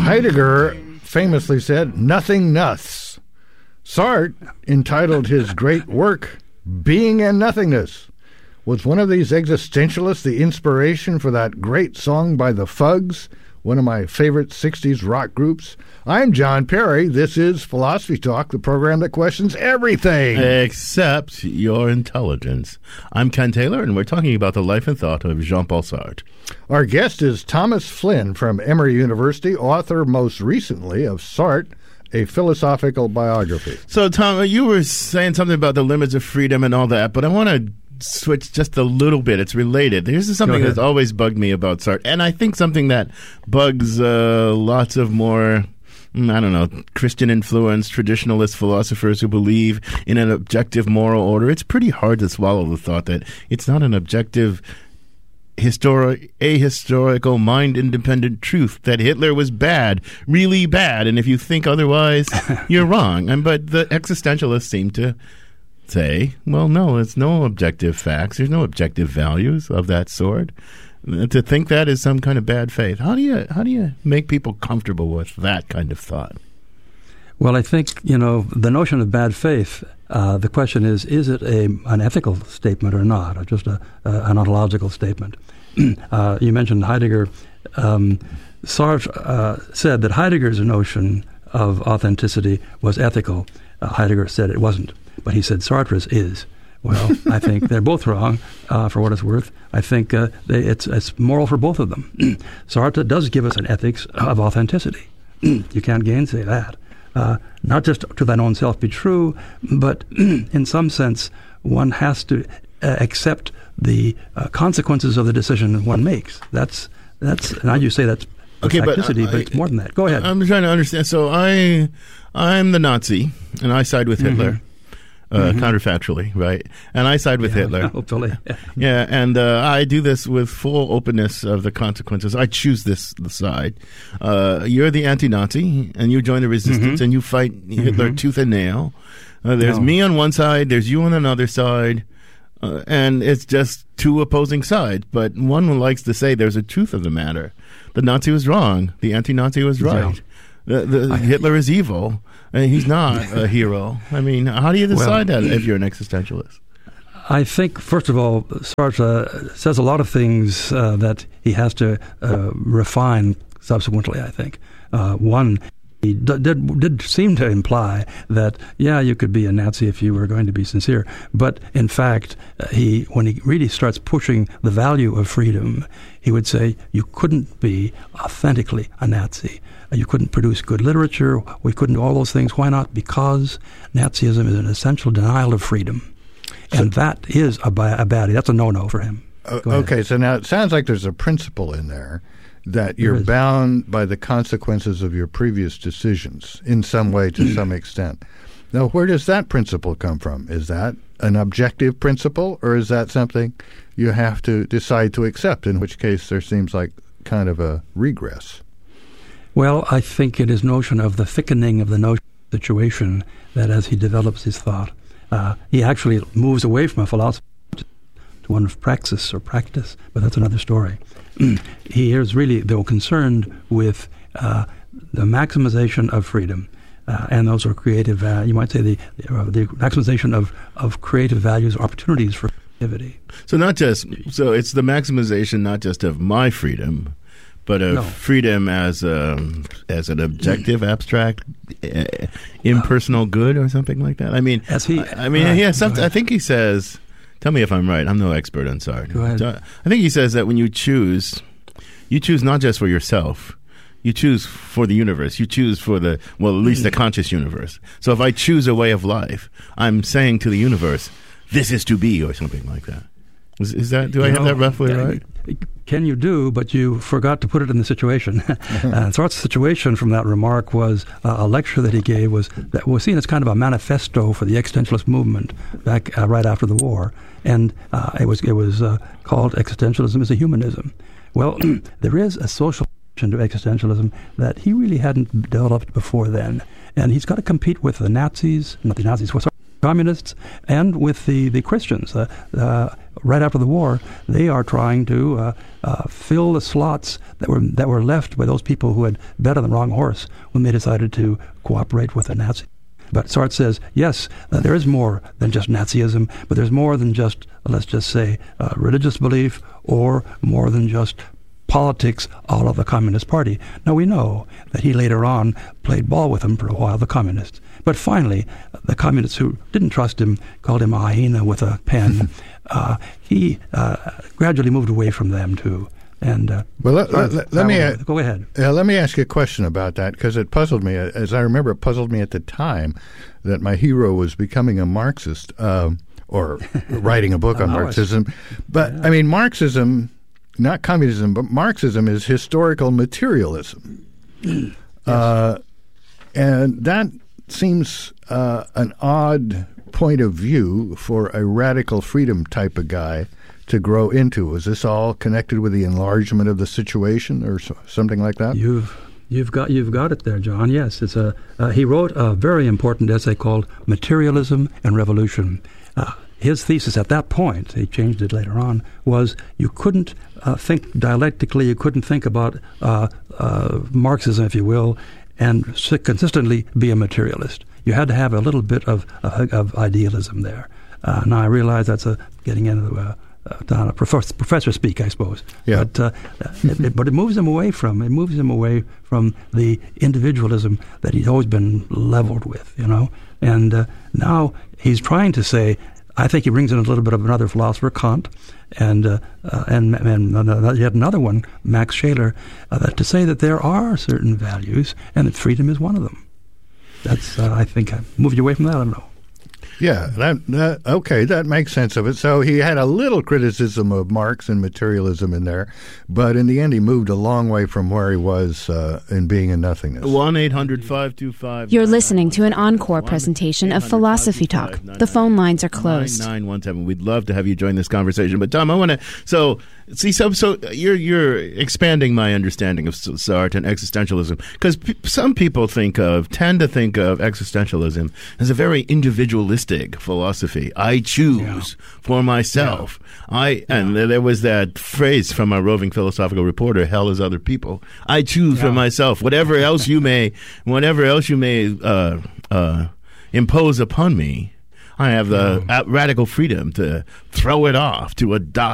Heidegger famously said, "Nothing noths." Sartre entitled his great work, "Being and Nothingness." Was one of these existentialists the inspiration for that great song by the Fugs, one of my favorite 60s rock groups? I'm John Perry. This is Philosophy Talk, the program that questions everything except your intelligence. I'm Ken Taylor, and we're talking about the life and thought of Jean-Paul Sartre. Our guest is Thomas Flynn from Emory University, author most recently of Sartre, A Philosophical Biography. So, Tom, you were saying something about the limits of freedom and all that, but I want to switch just a little bit. It's related. This is something that's always bugged me about Sartre, and I think something that bugs lots of more, I don't know, Christian-influenced traditionalist philosophers who believe in an objective moral order. It's pretty hard to swallow the thought that it's not an objective ahistorical, mind-independent truth that Hitler was bad, really bad, and if you think otherwise, you're wrong. But the existentialists seem to say, well, no, there's no objective facts. There's no objective values of that sort. To think that is some kind of bad faith. How do you make people comfortable with that kind of thought? Well, I think, the notion of bad faith, the question is it an ethical statement or not, or just an ontological statement? You mentioned Heidegger. Sartre said that Heidegger's notion of authenticity was ethical. Heidegger said it wasn't, but he said Sartre's is. Well, I think they're both wrong, for what it's worth. I think it's moral for both of them. Sartre does give us an ethics of authenticity. You can't gainsay that. Not just to thine own self be true, but in some sense, one has to accept the consequences of the decision one makes. That's. Now you say that's authenticity, but it's more than that. Go ahead. I'm trying to understand. So I'm the Nazi, and I side with Hitler. Counterfactually, right? And I side with Hitler. Hopefully. Yeah, and I do this with full openness of the consequences. I choose the side. You're the anti-Nazi, and you join the resistance, and you fight Hitler tooth and nail. There's me on one side, there's you on another side, and it's just two opposing sides. But one likes to say there's a truth of the matter. The Nazi was wrong. The anti-Nazi was right. Hitler is evil. He's not a hero. I mean, how do you decide that if you're an existentialist? I think, first of all, Sartre says a lot of things that he has to refine subsequently, I think. One, he did seem to imply that, you could be a Nazi if you were going to be sincere. But in fact, when he really starts pushing the value of freedom, he would say you couldn't be authentically a Nazi. You couldn't produce good literature. We couldn't do all those things. Why not? Because Nazism is an essential denial of freedom. And that is a baddie. That's a no-no for him. Okay, so now it sounds like there's a principle in there that you're bound by the consequences of your previous decisions in some way to some extent. Now, where does that principle come from? Is that an objective principle, or is that something you have to decide to accept, in which case there seems like kind of a regress? Well, I think it is notion of the thickening of the notion of situation that as he develops his thought, he actually moves away from a philosophy to one of praxis or practice, but that's another story. He is really, though, concerned with the maximization of freedom, and those are creative, you might say the maximization of creative values, opportunities for creativity. So it's the maximization not just of my freedom, but of freedom as an objective, abstract, impersonal good, or something like that. I mean, I think he says. Tell me if I'm right. I'm no expert on Sartre. Go ahead. I think he says that when you choose not just for yourself. You choose for the universe. You choose for at least the conscious universe. So if I choose a way of life, I'm saying to the universe, "This is to be," or something like that. Is that? Do I have that roughly right? Can you do, but you forgot to put it in the situation. And Sartre's situation from that remark was a lecture that he gave was seen as kind of a manifesto for the existentialist movement back right after the war. And it was called Existentialism as a Humanism. Well, there is a social to existentialism that he really hadn't developed before then. And he's got to compete with the Nazis, not the Nazis, communists and with the Christians. Right after the war, they are trying to fill the slots that were left by those people who had bet on the wrong horse when they decided to cooperate with the Nazis. But Sartre says, yes, there is more than just Nazism, but there's more than just, let's just say, religious belief, or more than just politics all of the Communist Party. Now, we know that he later on played ball with them for a while, the communists. But finally, the communists who didn't trust him called him a hyena with a pen. He gradually moved away from them, too. And well, let me go ahead. Let me ask you a question about that, because it puzzled me. As I remember, it puzzled me at the time that my hero was becoming a Marxist or writing a book on Marxism. But I mean, Marxism, not communism, but Marxism is historical materialism, and that seems an odd point of view for a radical freedom type of guy to grow into. Is this all connected with the enlargement of the situation or something like that? You've got it there, John. Yes, it's he wrote a very important essay called Materialism and Revolution. His thesis at that point, he changed it later on, was you couldn't think dialectically, you couldn't think about Marxism, if you will, and consistently be a materialist. You had to have a little bit of idealism there. Now, I realize that's getting into professor speak, I suppose. Yeah. But it moves him away from the individualism that he's always been leveled with, you know. And now he's trying to say, I think he brings in a little bit of another philosopher, Kant, and yet another one, Max Scheler, to say that there are certain values and that freedom is one of them. That's I think I moved you away from that. I don't know. Yeah, that makes sense of it. So he had a little criticism of Marx and materialism in there, but in the end he moved a long way from where he was in being in nothingness. 1-800-525. You're listening to an encore presentation of Philosophy Talk. The phone lines are closed. 9917. We'd love to have you join this conversation. But Tom, I want to so you're expanding my understanding of Sartre and existentialism, because some people tend to think of existentialism as a very individualistic philosophy. I choose for myself. And there was that phrase from our roving philosophical reporter, "Hell is other people." I choose for myself. Whatever else you may impose upon me, I have the radical freedom to throw it off, to adopt